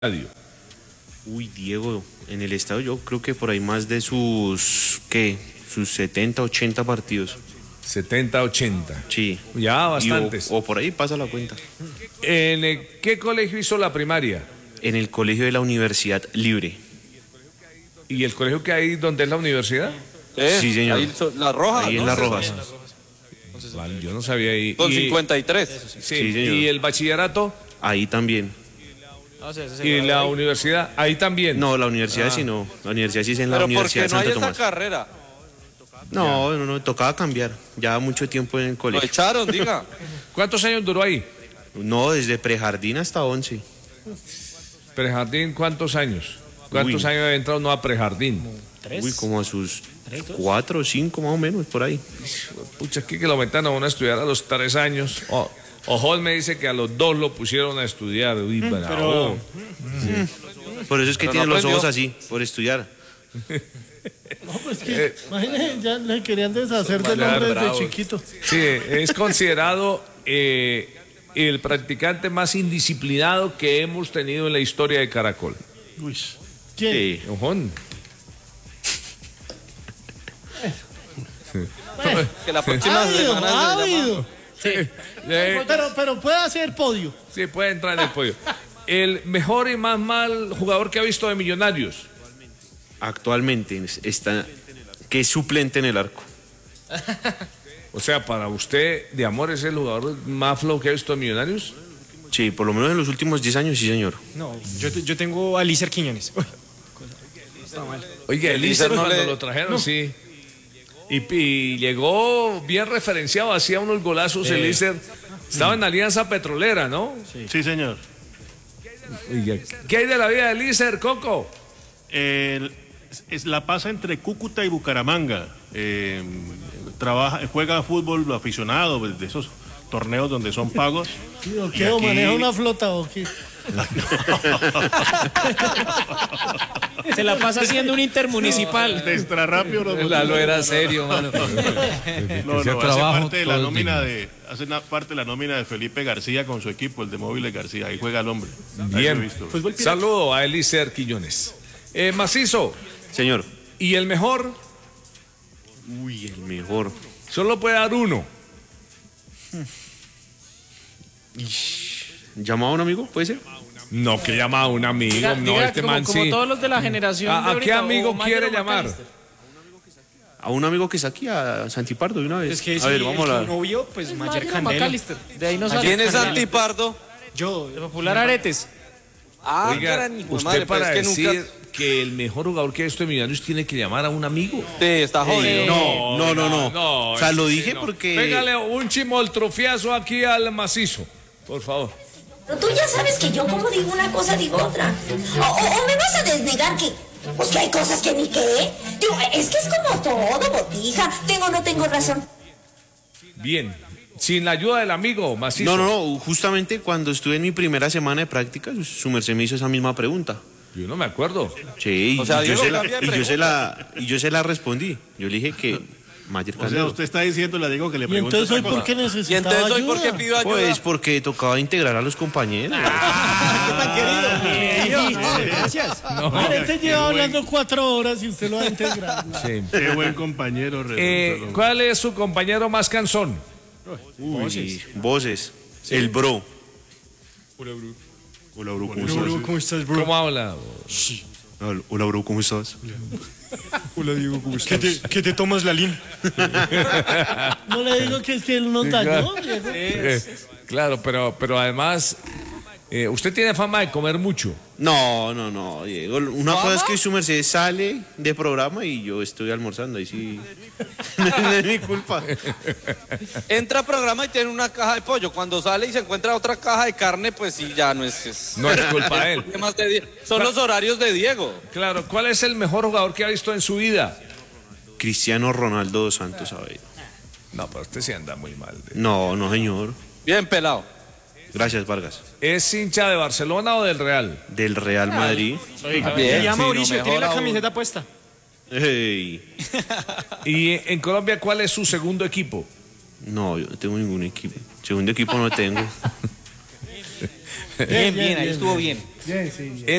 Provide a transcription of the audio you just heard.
estadio? Uy, Diego, en el estadio yo creo que por ahí más de sus 70, 80 partidos. 70, 80. Sí. Ya, bastantes. O por ahí pasa la cuenta. ¿En qué colegio hizo la primaria? En el colegio de la Universidad Libre. ¿Y el colegio que hay donde es la universidad? Sí, señor. Ahí, Las Rojas. Ahí en Las Rojas. Vale, yo no sabía ahí. Con 53. Sí, Sí, señor. ¿Y el bachillerato? Ahí también. ¿Y la universidad? Ahí también. No, la universidad sí no. La universidad sí es en la Pero Universidad porque no hay Santo esa Tomás. carrera. No, tocaba cambiar. Ya mucho tiempo en el Lo colegio. echaron, diga. ¿Cuántos años duró ahí? No, desde prejardín hasta 11. ¿Prejardín cuántos años? ¿Cuántos Uy. años había entrado uno a prejardín? Uy, como a sus 4 o 5 más o menos, por ahí. Pucha, aquí que lo metan a uno a estudiar a los 3 años. Ojol me dice que a los 2 lo pusieron a estudiar. Uy, bravo. Por eso es que Pero tiene no los ojos aprendió. así, por estudiar. No, pues que, imagínense, ya le querían deshacer del Van a hombre dar desde bravos. chiquito. Sí, es considerado el practicante más indisciplinado que hemos tenido en la historia de Caracol. Uy. ¿Quién? Sí. Ojón. Que la próxima semana se llama- Ávido. Pero puede hacer podio. Sí, puede entrar en el podio. El mejor y más mal jugador que ha visto de Millonarios. Actualmente está que es suplente en el arco. O sea, para usted, de amor, ¿es el jugador más flojo que ha visto de Millonarios? Sí, por lo menos en los últimos 10 años, sí, señor. No, yo tengo a Lícer Quiñones. Oiga, Elícer Elícer no cuando le- lo trajeron, sí. Y llegó bien referenciado, hacía unos golazos Elícer. Estaba en Alianza Petrolera, ¿no? Sí, señor. Oiga, ¿qué hay de la vida de Elícer, Coco? La pasa entre Cúcuta y Bucaramanga. Juega fútbol aficionado, pues, de esos torneos donde son pagos. ¿O Y qué? ¿O aquí- maneja una flota o qué? Se la pasa haciendo un intermunicipal. De extra rápido. Lalo era serio, mano. Hace parte de la nómina de Felipe García con su equipo, el de Móviles García. Ahí juega el hombre. Ahí lo he Bien. visto. Saludo a Elícer Quillones. Macizo, Señor. ¿y el mejor? Uy, el mejor. Solo puede dar uno. ¿Llamaba a un amigo? ¿Puede ser? No, que llama a un amigo. Diga, no, diga este como, man como sí. todos los de la generación. ¿A de qué ahorita, amigo o Mayer quiere o llamar? McAllister. A un amigo que está aquí, a Santipardo, de una vez. Es que a ver, vamos a el hablar. novio, pues Mayer Mayer o Candelo. McAllister. De ahí no sale. ¿Quién es Candelo. Antipardo? Yo, de Popular Aretes. Ah, Oiga, gran hijo de usted madre, pero para es que decir nunca. que el mejor jugador que ha visto de Millonarios tiene que llamar a un amigo. Sí, está jodido. No. O sea, lo dije no. porque... Pégale un chimoltrofiazo aquí al macizo, por favor. Pero tú ya sabes que yo como digo una cosa digo otra. O me vas a desnegar que... Pues que hay cosas que ni qué. Digo, es que es como todo, botija. Tengo o no tengo razón. Bien. Sin la ayuda del amigo, macizo. No. Justamente cuando estuve en mi primera semana de práctica, su merced me hizo esa misma pregunta. Yo no me acuerdo. Sí, O sea, y yo Diego se la, cambia de y yo se la respondí. Yo le dije que Mayer O sea, Candelo. usted está diciendo, le digo que le ¿Y pregunto entonces hoy otra por cosa. qué ¿Y necesitaba entonces hoy ayuda? por qué pidió ayuda? Pues porque tocaba integrar a los compañeros. Gracias. Este lleva hablando 4 horas y usted lo va a integrar. Sí. Qué buen compañero. Redondo. ¿Cuál es su compañero más cansón? Uy, voces. El bro. Hola, bro, ¿cómo estás? ¿Cómo estás, bro? ¿Cómo habla? Hola, bro, ¿cómo estás? Hola, Diego, ¿cómo estás? ¿Qué te tomas, Lalín? No le digo que es que él nos dañó, viejo. Claro, pero además, usted tiene fama de comer mucho. No, Diego. Una cosa es que su merced sale de programa y yo estoy almorzando. Ahí sí. No es mi culpa. Entra a programa y tiene una caja de pollo. Cuando sale y se encuentra otra caja de carne, pues sí, ya no es. No es culpa de él. Temas de Son los horarios de Diego. Claro, ¿cuál es el mejor jugador que ha visto en su vida? Cristiano Ronaldo dos Santos, a ver. No, pero usted sí anda muy mal. No, señor. Bien pelado. Gracias, Vargas. ¿Es hincha de Barcelona o del Real? Del Real Madrid. Bien, Ya sí, Mauricio no, tiene la mejor aún. camiseta puesta. Hey. ¿Y en Colombia cuál es su segundo equipo? No, yo no tengo ningún equipo. Segundo equipo no tengo. Bien, ahí estuvo bien. Bien, sí.